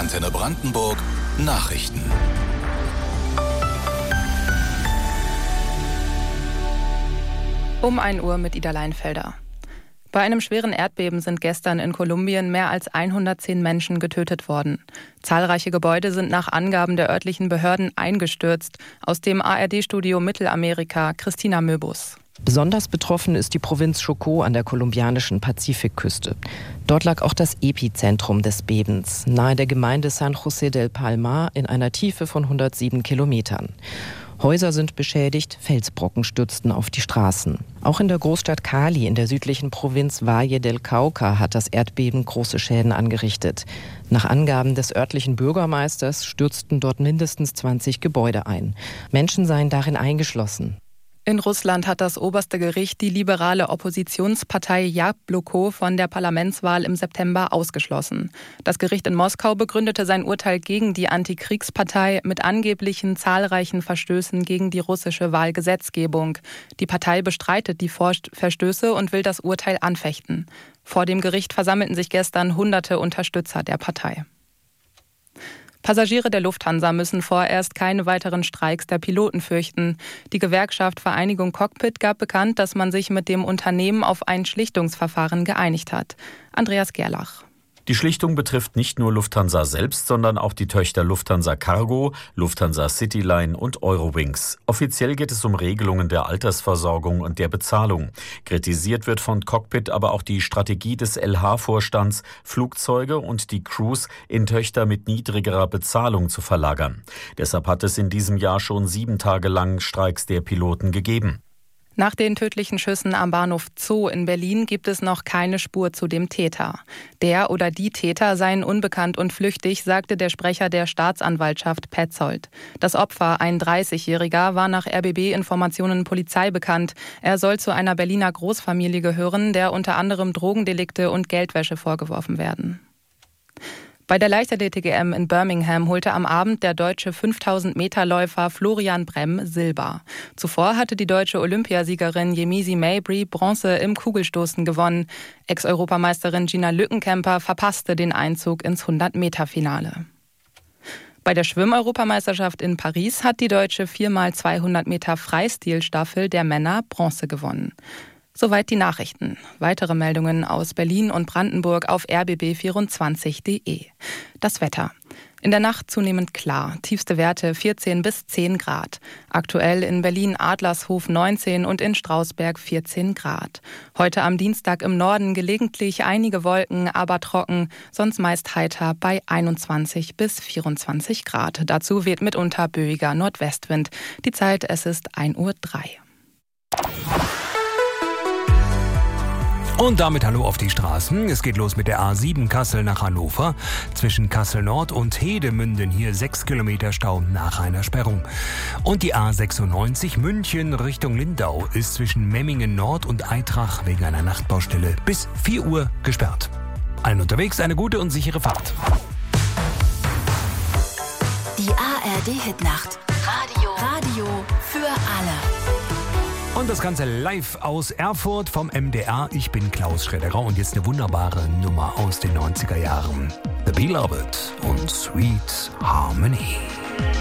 Antenne Brandenburg Nachrichten. Um 1 Uhr mit Ida Leinfelder. Bei einem schweren Erdbeben sind gestern in Kolumbien mehr als 110 Menschen getötet worden. Zahlreiche Gebäude sind nach Angaben der örtlichen Behörden eingestürzt. Aus dem ARD-Studio Mittelamerika, Christina Möbus. Besonders betroffen ist die Provinz Chocó an der kolumbianischen Pazifikküste. Dort lag auch das Epizentrum des Bebens, nahe der Gemeinde San José del Palmar in einer Tiefe von 107 Kilometern. Häuser sind beschädigt, Felsbrocken stürzten auf die Straßen. Auch in der Großstadt Cali in der südlichen Provinz Valle del Cauca hat das Erdbeben große Schäden angerichtet. Nach Angaben des örtlichen Bürgermeisters stürzten dort mindestens 20 Gebäude ein. Menschen seien darin eingeschlossen. In Russland hat das oberste Gericht die liberale Oppositionspartei Jabloko von der Parlamentswahl im September ausgeschlossen. Das Gericht in Moskau begründete sein Urteil gegen die Antikriegspartei mit angeblichen zahlreichen Verstößen gegen die russische Wahlgesetzgebung. Die Partei bestreitet die Verstöße und will das Urteil anfechten. Vor dem Gericht versammelten sich gestern hunderte Unterstützer der Partei. Passagiere der Lufthansa müssen vorerst keine weiteren Streiks der Piloten fürchten. Die Gewerkschaft Vereinigung Cockpit gab bekannt, dass man sich mit dem Unternehmen auf ein Schlichtungsverfahren geeinigt hat. Andreas Gerlach. Die Schlichtung betrifft nicht nur Lufthansa selbst, sondern auch die Töchter Lufthansa Cargo, Lufthansa Cityline und Eurowings. Offiziell geht es um Regelungen der Altersversorgung und der Bezahlung. Kritisiert wird von Cockpit aber auch die Strategie des LH-Vorstands, Flugzeuge und die Crews in Töchter mit niedrigerer Bezahlung zu verlagern. Deshalb hat es in diesem Jahr schon 7 Tage lang Streiks der Piloten gegeben. Nach den tödlichen Schüssen am Bahnhof Zoo in Berlin gibt es noch keine Spur zu dem Täter. Der oder die Täter seien unbekannt und flüchtig, sagte der Sprecher der Staatsanwaltschaft Petzold. Das Opfer, ein 30-Jähriger, war nach RBB-Informationen Polizei bekannt. Er soll zu einer Berliner Großfamilie gehören, der unter anderem Drogendelikte und Geldwäsche vorgeworfen werden. Bei der Leichtathletik-EM in Birmingham holte am Abend der deutsche 5000-Meter-Läufer Florian Bremm Silber. Zuvor hatte die deutsche Olympiasiegerin Yemisi Mabry Bronze im Kugelstoßen gewonnen. Ex-Europameisterin Gina Lückenkämper verpasste den Einzug ins 100-Meter-Finale. Bei der Schwimm-Europameisterschaft in Paris hat die deutsche 4x200 Meter Freistilstaffel der Männer Bronze gewonnen. Soweit die Nachrichten. Weitere Meldungen aus Berlin und Brandenburg auf rbb24.de. Das Wetter. In der Nacht zunehmend klar. Tiefste Werte 14 bis 10 Grad. Aktuell in Berlin Adlershof 19 und in Strausberg 14 Grad. Heute am Dienstag im Norden gelegentlich einige Wolken, aber trocken. Sonst meist heiter bei 21 bis 24 Grad. Dazu weht mitunter böiger Nordwestwind. Die Zeit, es ist 1:03 Uhr. Und damit hallo auf die Straßen. Es geht los mit der A7 Kassel nach Hannover. Zwischen Kassel Nord und Hedemünden hier 6 Kilometer Stau nach einer Sperrung. Und die A96 München Richtung Lindau ist zwischen Memmingen Nord und Eitrach wegen einer Nachtbaustelle bis 4 Uhr gesperrt. Allen unterwegs eine gute und sichere Fahrt. Die ARD-Hitnacht. Radio für alle. Und das Ganze live aus Erfurt vom MDR. Ich bin Klaus Schredderer und jetzt eine wunderbare Nummer aus den 90er Jahren. The Beloved und Sweet Harmony.